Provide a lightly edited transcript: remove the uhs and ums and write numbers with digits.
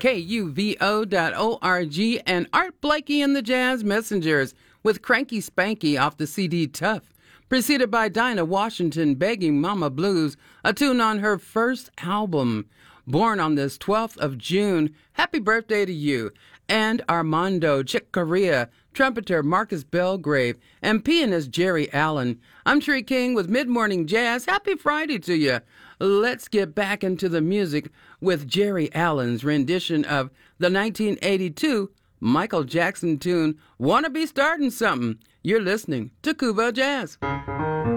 KUVO.org, and Art Blakey and the Jazz Messengers with Cranky Spanky off the CD Tough, preceded by Dinah Washington Begging Mama Blues, a tune on her first album. Born on this 12th of June, happy birthday to you. And Armando Chick Corea, trumpeter Marcus Belgrave, and pianist Jerry Allen. I'm Tree King with Mid-Morning Jazz. Happy Friday to you. Let's get back into the music with Jerry Allen's rendition of the 1982 Michael Jackson tune, Wanna Be Starting Something. You're listening to Cuba Jazz.